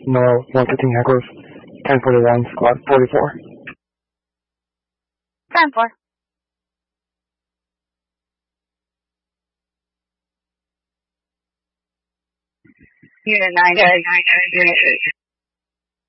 Nora 115 Echoes, 1041, squad 44. Time for. Unit 9, Unit